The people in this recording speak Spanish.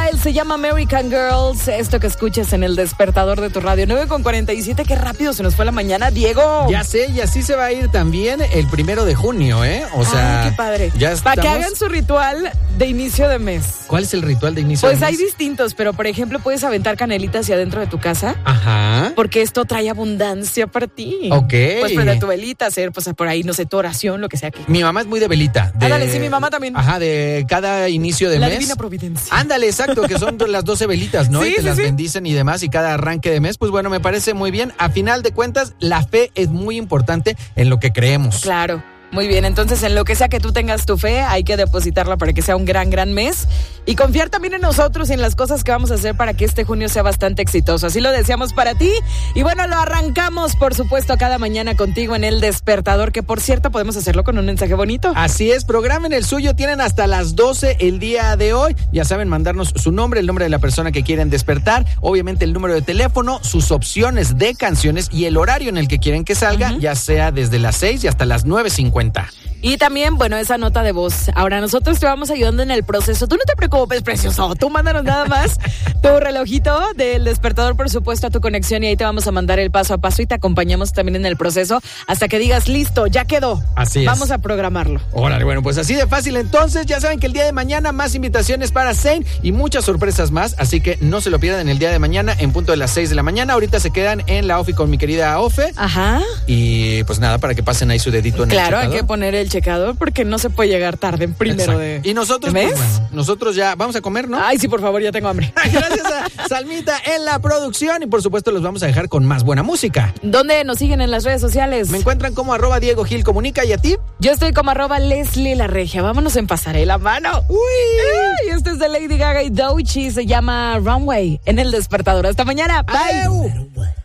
Styles, se llama American Girls. Esto que escuchas en el despertador de tu radio. 9:47, qué rápido se nos fue la mañana, Diego. Ya sé, y así se va a ir también el 1 de junio, ¿eh? O sea, ay, qué padre. Ya estamos... Para que hagan su ritual de inicio de mes. ¿Cuál es el ritual de inicio de mes? Pues hay distintos, pero por ejemplo puedes aventar canelitas hacia adentro de tu casa. Ajá. Porque esto trae abundancia para ti. Ok. Puedes prender tu velita, hacer pues por ahí, no sé, tu oración, lo que sea que... Mi mamá es muy de velita. Ándale, sí, mi mamá también. Ajá, de cada inicio de mes. La divina providencia. Ándale, exacto, que son las 12 velitas, ¿no? Sí, y te sí, las sí. bendicen y demás, y cada arranque de mes, pues bueno, me parece muy bien. A final de cuentas, la fe es muy importante en lo que creemos. Claro. Muy bien, entonces en lo que sea que tú tengas tu fe, hay que depositarla para que sea un gran mes y confiar también en nosotros y en las cosas que vamos a hacer para que este junio sea bastante exitoso. Así lo deseamos para ti y bueno, lo arrancamos por supuesto cada mañana contigo en El Despertador, que por cierto podemos hacerlo con un mensaje bonito. Así es, programen el suyo, tienen hasta las 12 el día de hoy. Ya saben, mandarnos su nombre, el nombre de la persona que quieren despertar, obviamente el número de teléfono, sus opciones de canciones y el horario en el que quieren que salga, ya sea desde las 6 y hasta las 9:50. Y también, bueno, esa nota de voz. Ahora nosotros te vamos ayudando en el proceso. Tú no te preocupes, precioso. Tú mándanos nada más tu relojito del despertador, por supuesto, a tu conexión y ahí te vamos a mandar el paso a paso y te acompañamos también en el proceso hasta que digas, listo, ya quedó. Así es. Vamos a programarlo. Órale, bueno, pues así de fácil. Entonces, ya saben que el día de mañana más invitaciones para Zane y muchas sorpresas más. Así que no se lo pierdan el día de mañana en punto de las 6 de la mañana. Ahorita se quedan en la OFI con mi querida Ofe. Ajá. Y pues nada, para que pasen ahí su dedito en el checador. Claro, hay que poner el checador porque no se puede llegar tarde en primero de... Y nosotros, ¿ves? pues, bueno, nosotros ya vamos a comer, ¿no? Ay, sí, por favor, ya tengo hambre. Gracias a Salmita en la producción y por supuesto los vamos a dejar con más buena música. ¿Dónde nos siguen en las redes sociales? Me encuentran como @DiegoGilComunica y a ti. Yo estoy como @Leslie La Regia. Vámonos en Pasarela, mano. Uy. Y este es de Lady Gaga y Doechii. Se llama Runway en El Despertador. Hasta mañana. Bye. Adeu.